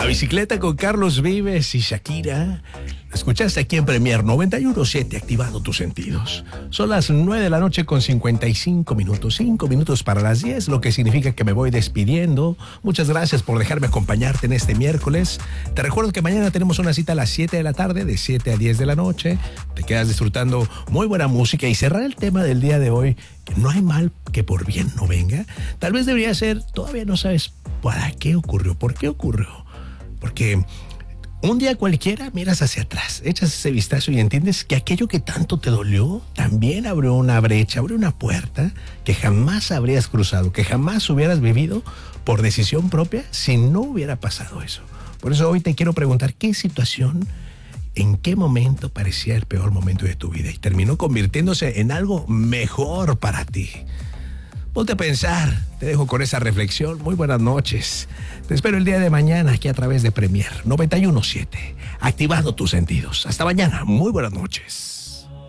bicicleta con Carlos Vives y Shakira. Escuchaste aquí en Premier 91.7, activando tus sentidos. Son las 9 de la noche con 55 minutos. 5 minutos para las 10, lo que significa que me voy despidiendo. Muchas gracias por dejarme acompañarte en este miércoles. Te recuerdo que mañana tenemos una cita a las 7 de la tarde, de 7 a 10 de la noche. Te quedas disfrutando muy buena música y cerrar el tema del día de hoy, que no hay mal que por bien no venga. Tal vez debería ser, todavía no sabes para qué ocurrió, por qué ocurrió. Porque un día cualquiera miras hacia atrás, echas ese vistazo y entiendes que aquello que tanto te dolió también abrió una brecha, abrió una puerta que jamás habrías cruzado, que jamás hubieras vivido por decisión propia si no hubiera pasado eso. Por eso hoy te quiero preguntar, ¿qué situación, en qué momento parecía el peor momento de tu vida y terminó convirtiéndose en algo mejor para ti? Ponte a pensar, te dejo con esa reflexión. Muy buenas noches. Te espero el día de mañana aquí a través de Premier 91.7, activando tus sentidos. Hasta mañana, muy buenas noches.